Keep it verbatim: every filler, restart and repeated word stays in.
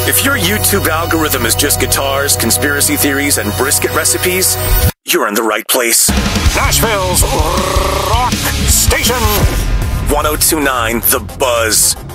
If your YouTube algorithm is just guitars, conspiracy theories, and brisket recipes, you're in the right place. Nashville's Rock Station. one oh two point nine The Buzz.